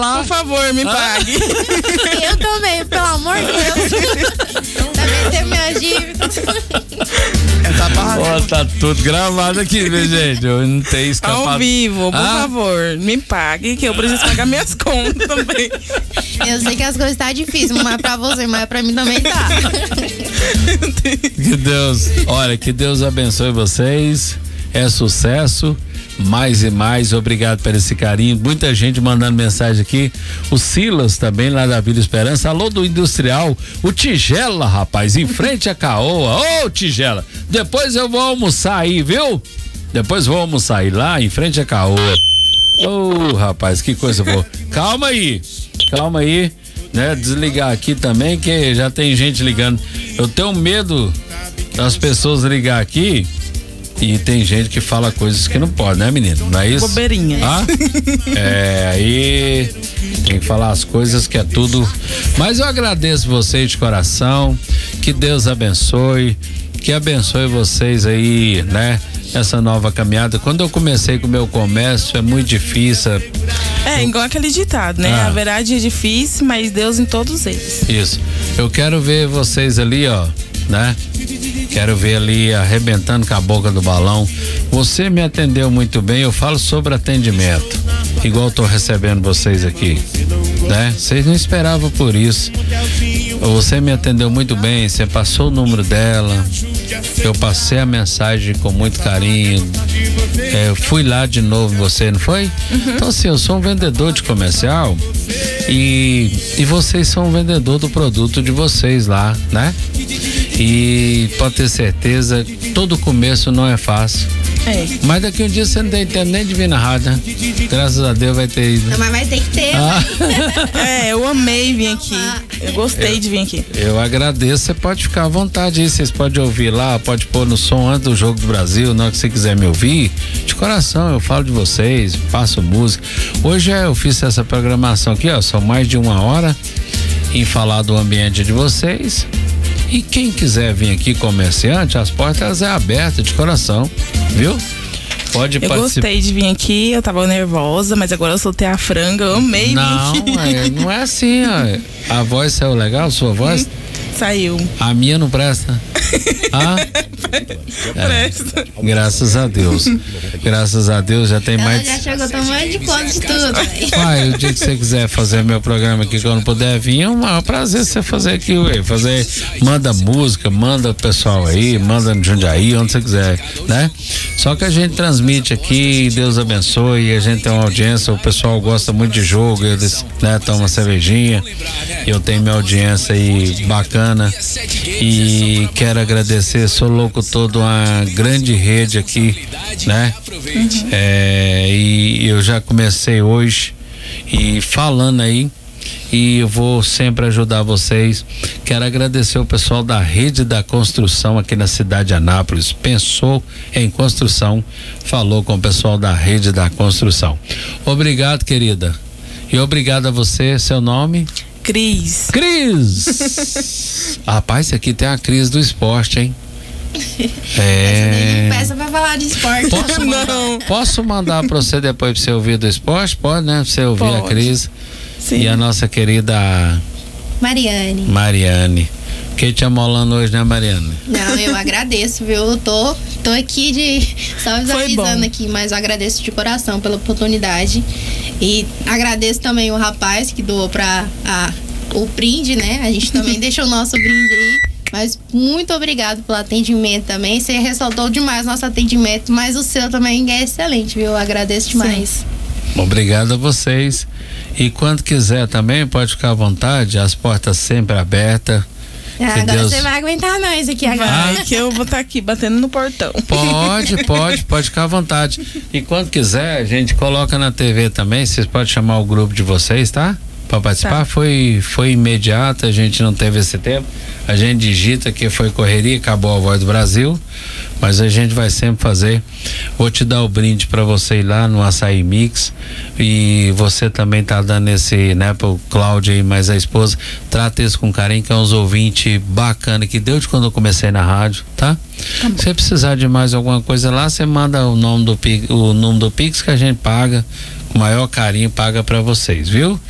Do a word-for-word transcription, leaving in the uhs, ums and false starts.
falar. Por favor, me pague. Eu também, pelo amor de Deus. Também tem minha dívida. Ó, tá tudo gravado aqui, viu, gente? Eu não tenho escapado. Ao vivo, por Ah? favor, me pague, que eu preciso pagar minhas contas também. Eu sei que as coisas tá difíceis, mas pra você, mas pra mim também tá. Que Deus, olha, que Deus abençoe vocês. É sucesso. Mais e mais, obrigado por esse carinho. Muita gente mandando mensagem aqui. O Silas também, lá da Vila Esperança. Alô do Industrial. O Tigela, rapaz, em frente a Caoa. Ô, Tigela, depois eu vou almoçar aí, viu? Depois vou almoçar aí lá em frente a Caoa. Ô, rapaz, que coisa boa. Calma aí, calma aí, né? Desligar aqui também, que já tem gente ligando. Eu tenho medo das pessoas ligar aqui. E tem gente que fala coisas que não pode, né, menino? Não é isso? Bobeirinha. Ah? É, aí tem que falar as coisas que é tudo. Mas eu agradeço vocês de coração. Que Deus abençoe. Que abençoe vocês aí, né? Essa nova caminhada. Quando eu comecei com o meu comércio, é muito difícil. É, igual aquele ditado, né? Ah. A verdade é difícil, mas Deus em todos eles. Isso. Eu quero ver vocês ali, ó, né? Quero ver ali arrebentando com a boca do balão. Você me atendeu muito bem. Eu falo sobre atendimento, igual eu tô recebendo vocês aqui, né? Vocês não esperavam por isso. Você me atendeu muito bem. Você passou o número dela. Eu passei a mensagem com muito carinho. É, eu fui lá de novo, você não foi? Uhum. Então assim, eu sou um vendedor de comercial e, e vocês são um vendedor do produto de vocês lá, né? E pode ter certeza, todo começo não é fácil. É. Mas daqui um dia você não tem tempo nem de vir na rádio, né? Graças a Deus vai ter ido. Não, mas vai ter que ter. Ah. É, eu amei vir aqui. Eu gostei eu, de vir aqui. Eu agradeço, você pode ficar à vontade aí, vocês podem ouvir lá, pode pôr no som antes do Jogo do Brasil, na hora que você quiser me ouvir. De coração, eu falo de vocês, passo música. Hoje eu fiz essa programação aqui, ó, são mais de uma hora em falar do ambiente de vocês. E quem quiser vir aqui comerciante, as portas é abertas de coração, viu? Pode eu participar. Gostei de vir aqui, eu tava nervosa, mas agora eu soltei a franga, eu amei não, vir aqui. É, não é assim, ó. A voz saiu legal, sua voz? Saiu. A minha não presta. Ah? Presta. É, graças a Deus. Graças a Deus já tem Ela mais. já chegou tamanho de conta de tudo. Pai, o dia que você quiser fazer meu programa aqui, que eu não puder vir, é um maior prazer você fazer aqui, ué. Fazer, manda música, manda o pessoal aí, manda no Jundiaí, onde você quiser, né? Só que a gente transmite aqui, Deus abençoe, a gente tem uma audiência, o pessoal gosta muito de jogo, eles, né, tomam uma cervejinha, eu tenho minha audiência aí bacana e quero agradecer, sou locutor de uma grande rede aqui, né? Uhum. É, e eu já comecei hoje e falando aí, e eu vou sempre ajudar vocês. Quero agradecer o pessoal da Rede da Construção aqui na cidade de Anápolis. Pensou em construção, falou com o pessoal da Rede da Construção. Obrigado, querida. E obrigado a você, seu nome? Cris. Cris! Rapaz, isso aqui tem a Cris do esporte, hein? É. Peça pra falar de esporte. Posso mandar, Não. posso mandar pra você depois pra você ouvir do esporte? Pode, né? Pra você ouvir Pode. a Cris. Sim. E a nossa querida Mariane. Mariane. Fiquei te amolando hoje, né, Mariane? Não, eu agradeço, viu? Eu tô, tô aqui de. Só Foi bom. avisando aqui, mas eu agradeço de coração pela oportunidade. E agradeço também o rapaz que doou pra a, o brinde, né? A gente também deixou o nosso brinde aí. Mas muito obrigado pelo atendimento também. Você ressaltou demais nosso atendimento, mas o seu também é excelente, viu? Eu agradeço demais. Sim. Obrigado a vocês. E quando quiser também, pode ficar à vontade, as portas sempre abertas. Ah, agora Deus... você vai aguentar nós aqui agora. Vai, que eu vou estar aqui batendo no portão. Pode, pode, pode ficar à vontade. E quando quiser, a gente coloca na T V também, vocês podem chamar o grupo de vocês, tá? Para participar, tá. foi, foi imediato, a gente não teve esse tempo. A gente digita que foi correria, acabou a Voz do Brasil, mas a gente vai sempre fazer. Vou te dar o brinde para você ir lá no Açaí Mix, e você também tá dando esse, né, pro Cláudio aí, mais a esposa, trata isso com carinho, que é uns ouvintes bacana que deu de quando eu comecei na rádio, tá? Tá bom. Se precisar de mais alguma coisa lá, você manda o nome do Pix, o número do Pix que a gente paga com o maior carinho, paga para vocês, viu?